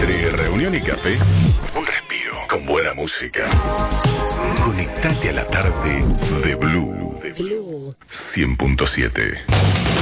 Entre reunión y café, un respiro con buena música. Conectate a la tarde de Blue 100.7.